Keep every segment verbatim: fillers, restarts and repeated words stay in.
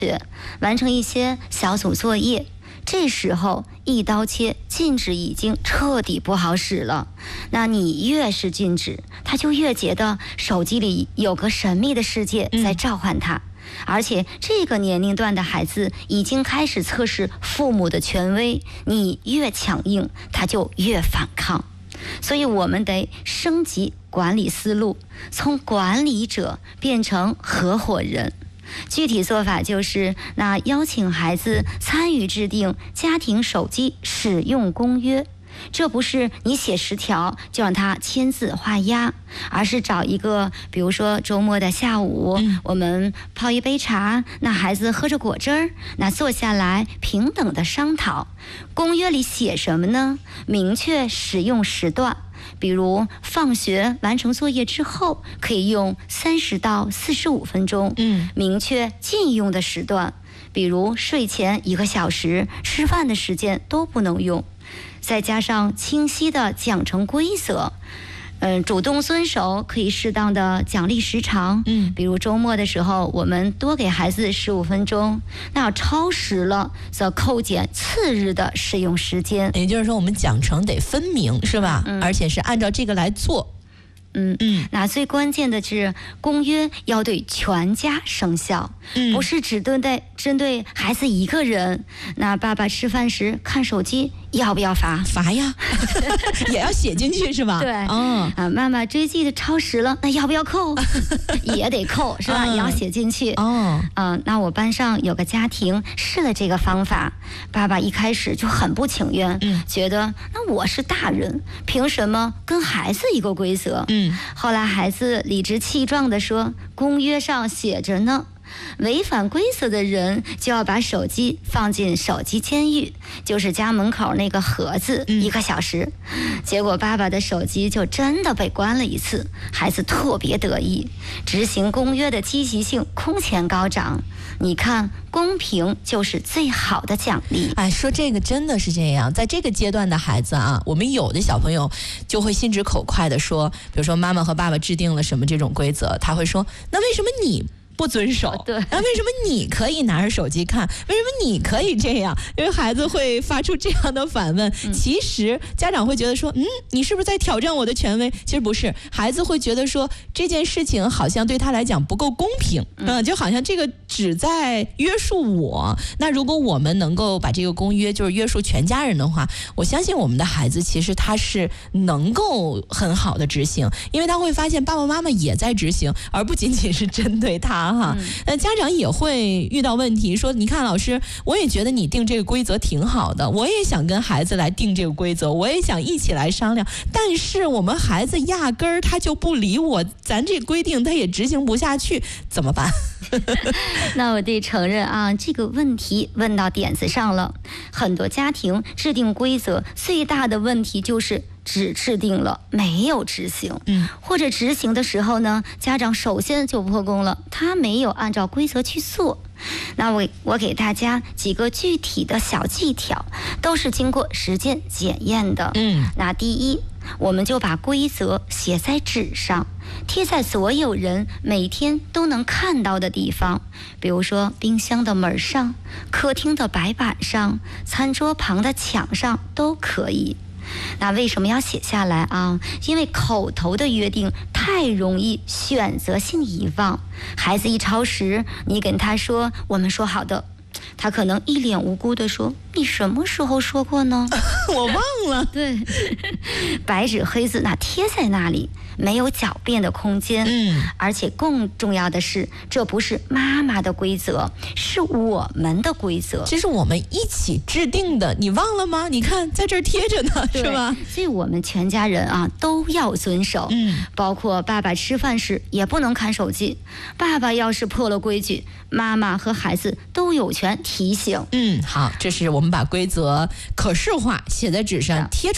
完成一些小组作业。这时候一刀切禁止已经彻底不好使了，那你越是禁止，他就越觉得手机里有个神秘的世界在召唤他。嗯，而且这个年龄段的孩子已经开始测试父母的权威，你越强硬，他就越反抗。所以我们得升级管理思路，从管理者变成合伙人。具体做法就是，那邀请孩子参与制定家庭手机使用公约。这不是你写十条就让他签字画押，而是找一个，比如说周末的下午，嗯、我们泡一杯茶，那孩子喝着果汁儿，那坐下来平等的商讨。公约里写什么呢？明确使用时段。比如放学完成作业之后可以用三十到四十五分钟，嗯，明确禁用的时段，比如睡前一个小时，吃饭的时间都不能用。再加上清晰的奖惩规则，嗯，主动遵守，可以适当的奖励时长，嗯，比如周末的时候，我们多给孩子十五分钟，那要超时了，则扣减次日的使用时间。 也就是说，我们奖惩得分明，是吧？嗯，而且是按照这个来做。 嗯嗯，那最关键的是公约要对全家生效，嗯，不是只针对针对孩子一个人。那爸爸吃饭时看手机要不要罚？ 罚呀，也要写进去是吧？ 对，嗯啊，妈妈追剧的超时了，那要不要扣？也得扣是吧？嗯、也要写进去。哦，嗯、呃，那我班上有个家庭试了这个方法，爸爸一开始就很不情愿，嗯，觉得那我是大人，凭什么跟孩子一个规则？嗯。后来孩子理直气壮地说，公约上写着呢，违反规则的人就要把手机放进手机监狱，就是家门口那个盒子，一个小时。结果爸爸的手机就真的被关了一次，孩子特别得意，执行公约的积极性空前高涨。你看，公平就是最好的奖励。 哎，说这个真的是这样，在这个阶段的孩子啊，我们有的小朋友就会心直口快的说，比如说妈妈和爸爸制定了什么这种规则，他会说，那为什么你不遵守？ 对， 那为什么你可以拿着手机看？为什么你可以这样？因为孩子会发出这样的反问。嗯、其实家长会觉得说，嗯，你是不是在挑战我的权威？其实不是，孩子会觉得说这件事情好像对他来讲不够公平，嗯、呃，就好像这个只在约束我。那如果我们能够把这个公约就是约束全家人的话，我相信我们的孩子其实他是能够很好的执行，因为他会发现爸爸妈妈也在执行，而不仅仅是针对他。哈，呃，家长也会遇到问题，说，你看老师，我也觉得你定这个规则挺好的，我也想跟孩子来定这个规则，我也想一起来商量，但是我们孩子压根儿他就不理我，咱这规定他也执行不下去，怎么办？ 那我得承认啊，这个问题问到点子上了。很多家庭制定规则最大的问题就是只制定了没有执行，嗯，或者执行的时候呢，家长首先就破功了，他没有按照规则去做。那我我给大家几个具体的小技巧，都是经过实践检验的。嗯，那第一，我们就把规则写在纸上，贴在所有人每天都能看到的地方，比如说冰箱的门上、客厅的白板上、餐桌旁的墙上都可以。那为什么要写下来啊？因为口头的约定太容易选择性遗忘，孩子一超时，你跟他说我们说好的，他可能一脸无辜地说，你什么时候说过呢？ 我忘了。 对，白纸黑字那贴在那里，没有狡辩的空间。嗯，而且更重要的是，这不是妈妈的规则，是我们的规则， 这是我们一起制定的，你忘了吗？你看在这儿贴着呢，是吧？ 所以我们全家人啊都要遵守。嗯，包括爸爸吃饭时也不能看手机，爸爸要是破了规矩，妈妈和孩子都有权提醒。 嗯，好，这是我们把规则可视化写在纸上贴出来。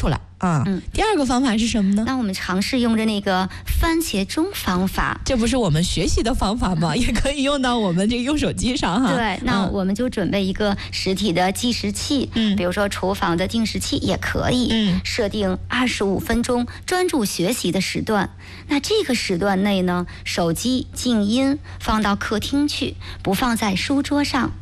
啊。嗯，第二个方法是什么呢？ 那我们尝试用着那个番茄钟方法， 这不是我们学习的方法吗？也可以用到我们这个用手机上哈。 对，那我们就准备一个实体的计时器，嗯，比如说厨房的定时器也可以，嗯，设定二十五分钟专注学习的时段。那这个时段内呢，手机静音，放到客厅去，不放在书桌上。